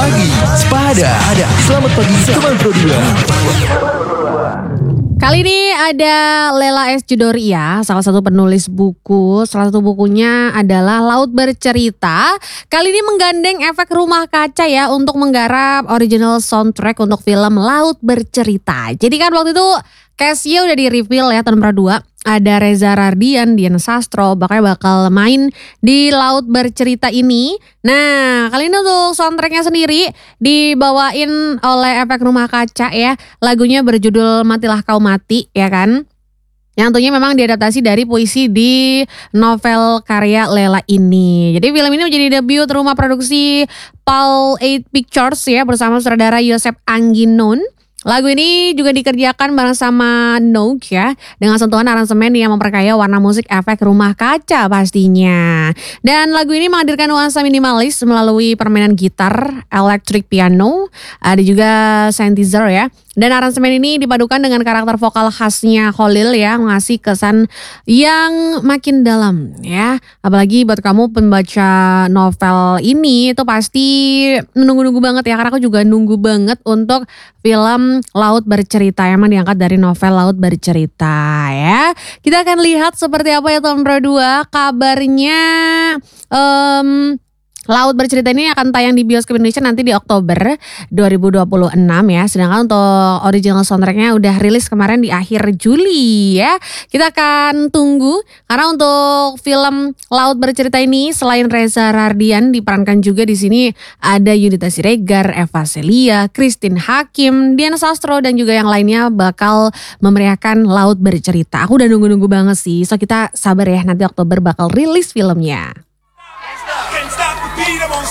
pagi, Sepada. Selamat pagi, teman Pro 2. Kali ini ada Lela S. Chudori ya, salah satu penulis buku. Salah satu bukunya adalah Laut Bercerita. Kali ini menggandeng efek rumah kaca ya untuk menggarap original soundtrack untuk film Laut Bercerita. Jadi kan waktu itu cast-nya udah di-reveal ya tahun 2. Ada Reza Rardian, Dian Sastro, bakal main di Laut Bercerita ini. Nah, kali ini untuk soundtracknya sendiri dibawain oleh efek rumah kaca ya. Lagunya berjudul Matilah Kau Mati ya kan. Yang tentunya memang diadaptasi dari puisi di novel karya Lela ini. Jadi film ini menjadi debut rumah produksi Paul 8 Pictures ya bersama sutradara Yosep Angginon. Lagu ini juga dikerjakan bareng sama Nook ya, dengan sentuhan aransemen yang memperkaya warna musik efek rumah kaca pastinya. Dan lagu ini menghadirkan nuansa minimalis melalui permainan gitar, electric piano, ada juga synthesizer ya. Dan aransemen ini dipadukan dengan karakter vokal khasnya Kholil ya, mengasih kesan yang makin dalam ya. Apalagi buat kamu pembaca novel ini itu pasti menunggu-nunggu banget ya, karena aku juga nunggu banget untuk film Laut Bercerita, emang diangkat dari novel Laut Bercerita ya. Kita akan lihat seperti apa ya tahun Pro 2 kabarnya. Laut Bercerita ini akan tayang di bioskop Indonesia nanti di Oktober 2026 ya. Sedangkan untuk original soundtracknya udah rilis kemarin di akhir Juli ya. Kita akan tunggu karena untuk film Laut Bercerita ini selain Reza Rardian diperankan juga di sini ada Yunita Siregar, Eva Celia, Christine Hakim, Dian Sastro dan juga yang lainnya bakal memeriahkan Laut Bercerita. Aku udah nunggu-nunggu banget sih. So kita sabar ya, nanti Oktober bakal rilis filmnya.